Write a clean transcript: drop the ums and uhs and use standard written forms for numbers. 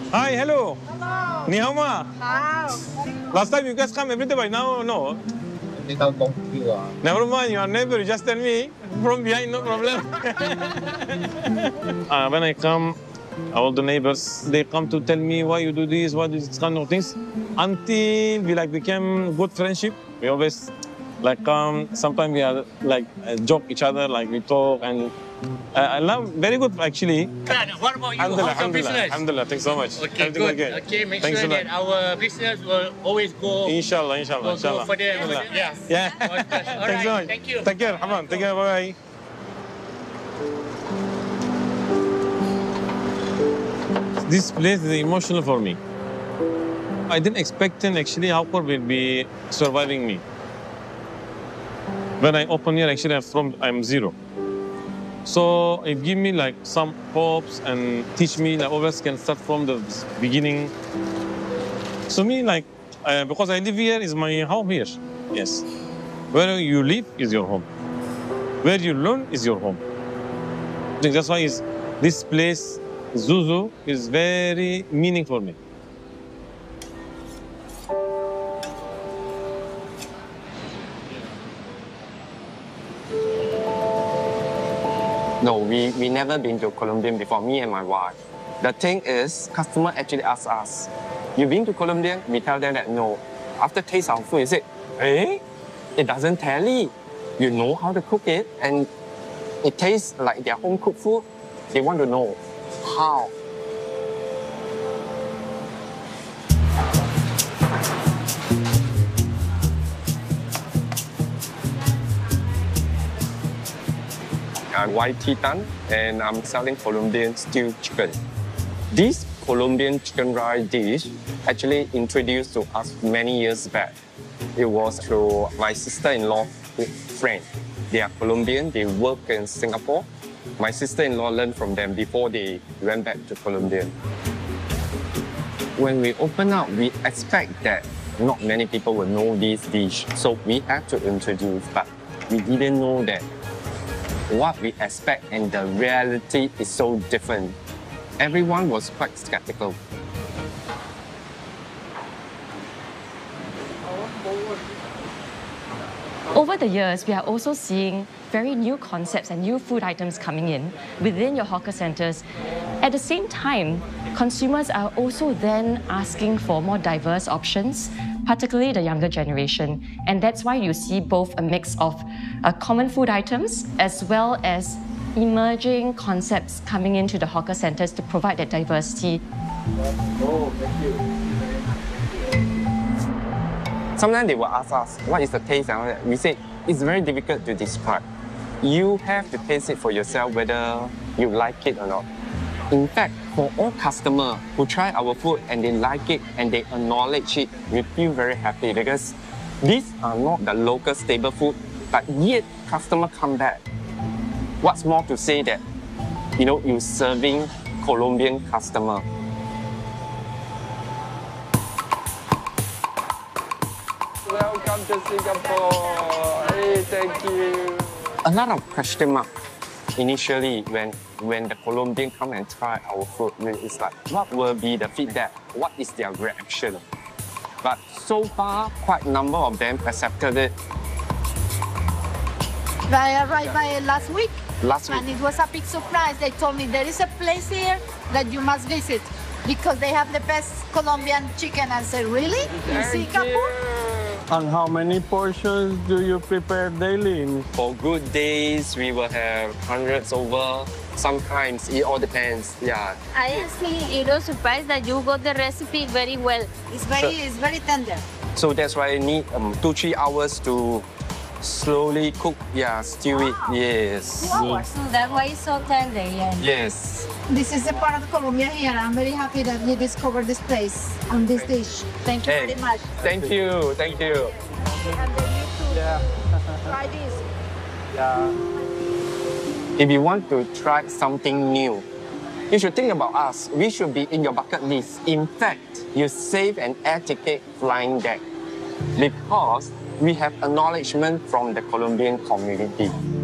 Hi, hello. Hello. Ni hao ma. Wow. Last time you guys come every day, but now no. You. Never mind, you are neighbor. You just tell me from behind, no problem. When I come, all the neighbors they come to tell me why you do this, why this kind of things. Until we like became good friendship, we always like come. Sometimes we are like joke each other, like we talk and. I love very good actually. What about you? Alhamdulillah, How's your alhamdulillah, business? alhamdulillah. Thanks so much. Okay, Everything good. okay. Okay, make Thanks sure a lot. that our business will always go. Inshallah, inshallah, Go inshallah. further. Yeah. Yeah. All right. Thanks so much. Thank you. Take care, Haman. Take care. Bye. This place is emotional for me. I didn't expect actually how Alcor will be surviving me. When I open here, actually I'm zero. So it give me like some hopes and teach me that always can start from the beginning. So me like because I live here is my home here. Yes. Where you live is your home. Where you learn is your home. I think that's why this place, Zuzu, is very meaningful for me. No, we never been to Colombian before, me and my wife. The thing is, customer actually ask us, you been to Colombian? We tell them that no. After taste our food, they say, eh? It doesn't tally. You know how to cook it and it tastes like their home cooked food. They want to know how. I'm YT Tan and I'm selling Colombian stewed chicken. This Colombian chicken rice dish actually introduced to us many years back. It was through my sister-in-law friend. They are Colombian, they work in Singapore. My sister-in-law learned from them before they went back to Colombia. When we open up, we expect that not many people will know this dish. So we have to introduce, but we didn't know that what we expect and the reality is so different. Everyone was quite skeptical. Over the years, we are also seeing very new concepts and new food items coming in within your hawker centres. At the same time, consumers are also then asking for more diverse options, particularly the younger generation. And that's why you see both a mix of common food items as well as emerging concepts coming into the hawker centres to provide that diversity. Oh, thank you. Sometimes they will ask us, what is the taste and all that. We say, it's very difficult to describe. You have to taste it for yourself whether you like it or not. In fact, for all customers who try our food and they like it and they acknowledge it, we feel very happy because these are not the local stable food, but yet customers come back. What's more to say that, you're serving Colombian customer. Welcome to Singapore. Hey, thank you. A lot of question mark initially when the Colombian come and try our food. It's like, what will be the feedback? What is their reaction? But so far, quite a number of them accepted it. I arrived by last week. Last week. And it was a big surprise. They told me there is a place here that you must visit because they have the best Colombian chicken. I said, really? In Singapore? And how many portions do you prepare daily? For good days, we will have hundreds over. Sometimes it all depends. Yeah. I actually, surprised that you got the recipe very well. It's very tender. So that's why I need 2-3 hours to slowly cook. Yeah, stew it. Yes. 2 hours. So that's why it's so tender, yeah. Yes. This is a part of Colombia here. I'm very happy that we discovered this place and this dish. Thank you very much. Thank you. Thank you. And then you too. Try this. Yeah. If you want to try something new, you should think about us. We should be in your bucket list. In fact, you save an air ticket flying there because we have acknowledgement from the Colombian community.